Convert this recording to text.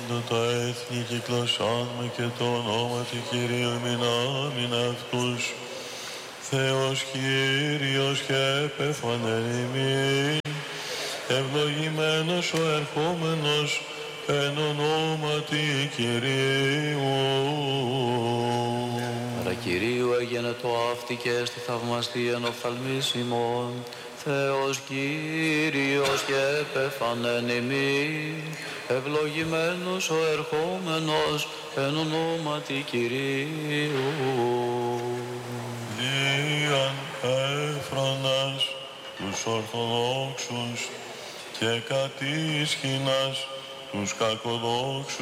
πάντο τα έθνη κυκλωσάν με και το όνομα του Κυρίου μηνάμιν αυτούς. Θεός Κύριος και επεφανέν ημίν, ευλογημένος ο ερχόμενος εν ονόματι Κυρίου. Παρακυρίου έγινε το αυτή και στη θαυμαστή εν οφθαλμής ημών. Θεός Κύριος και επεφανέν ημίν, ευλογημένος ο ερχόμενος εν ονόματι Κυρίου. Δίαν έφρονας τους Ορθοδόξους και κατήσχυνας τους κακοδόξους